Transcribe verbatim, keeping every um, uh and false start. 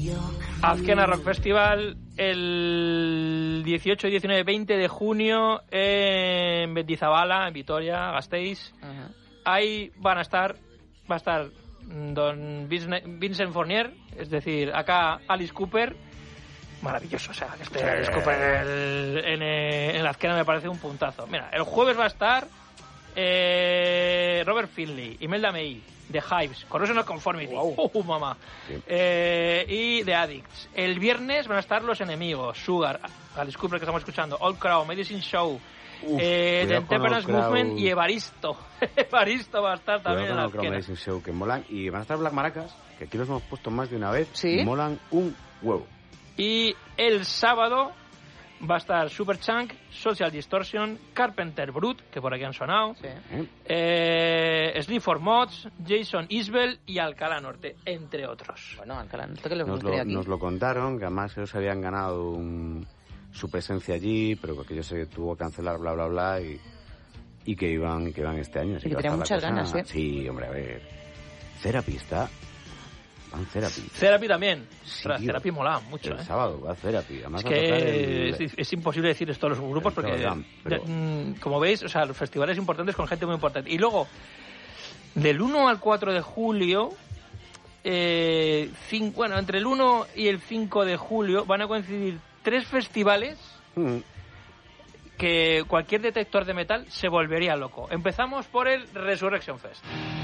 Azkena Rock Festival el dieciocho, diecinueve, veinte de junio en Mendizabala, en Vitoria, Gasteiz. Uh-huh. Ahí van a estar, va a estar don Vincent Fournier, es decir, acá Alice Cooper. Maravilloso, o sea, que este Alice Cooper en, en, en la Azkena me parece un puntazo. Mira, el jueves va a estar eh, Robert Finley, Imelda May, The Hives, Corrosion of Conformity, wow. uh, mamá, sí. eh, y The Addicts. El viernes van a estar Los Enemigos, Sugar, Alice Cooper que estamos escuchando, All Crow, Medicine Show, Uf, eh, The Temperance Movement y Evaristo. Evaristo va a estar también en la Azkena. Medicine Show, que molan, y van a estar Black Maracas, que aquí los hemos puesto más de una vez, ¿sí? Y molan un huevo. Y el sábado va a estar Superchunk, Social Distortion, Carpenter Brut, que por aquí han sonado, sí. eh, Sleep for Mods, Jason Isbell y Alcalá Norte, entre otros. Bueno, Alcalá Norte, que les nos, lo, aquí? nos lo contaron, que además ellos habían ganado un, su presencia allí, pero que aquello se tuvo que cancelar, bla, bla, bla, y, y que iban que iban este año. Así y que, que tenían muchas cosa, ganas, ¿eh? Sí, hombre, a ver. Therapy está... Van Therapy. Therapy también. Sí, Tras, Therapy molaba mucho, el ¿eh? sábado va Therapy. Además es que el... es, es imposible decir esto a los grupos porque, Gam, pero... de, como veis, o sea, los festivales importantes con gente muy importante. Y luego, del uno al cuatro de julio, eh, cinco, bueno, entre el uno y el cinco de julio van a coincidir tres festivales mm. que cualquier detector de metal se volvería loco. Empezamos por el Resurrection Fest.